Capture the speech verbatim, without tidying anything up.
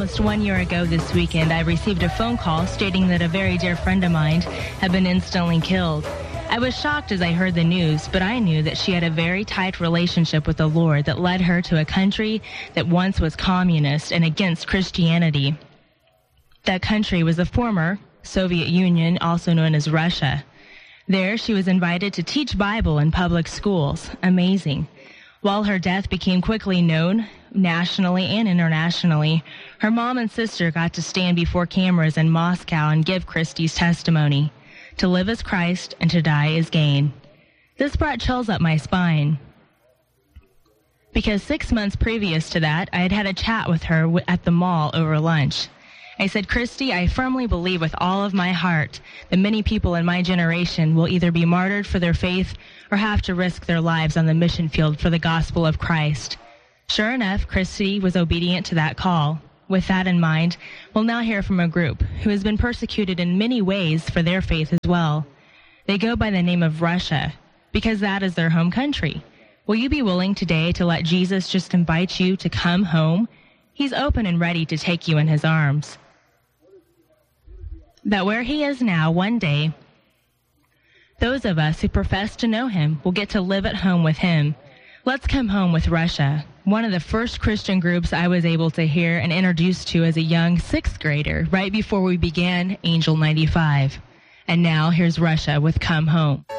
Almost one year ago this weekend, I received a phone call stating that a very dear friend of mine had been instantly killed. I was shocked as I heard the news, but I knew that she had a very tight relationship with the Lord that led her to a country that once was communist and against Christianity. That country was the former Soviet Union, also known as Russia. There, she was invited to teach Bible in public schools. Amazing. While her death became quickly known, nationally and internationally, her mom and sister got to stand before cameras in Moscow and give Christy's testimony. To live is Christ, and to die is gain. This brought chills up my spine, because six months previous to that, I had had a chat with her at the mall over lunch. I said, Christy, I firmly believe with all of my heart that many people in my generation will either be martyred for their faith or have to risk their lives on the mission field for the gospel of Christ. Sure enough, Christy was obedient to that call. With that in mind, we'll now hear from a group who has been persecuted in many ways for their faith as well. They go by the name of Russia, because that is their home country. Will you be willing today to let Jesus just invite you to come home? He's open and ready to take you in his arms. That where he is now, one day, those of us who profess to know him will get to live at home with him. Let's come home with Russia, one of the first Christian groups I was able to hear and introduced to as a young sixth grader, right before we began Angel ninety-five. And now here's Russia with Come Home.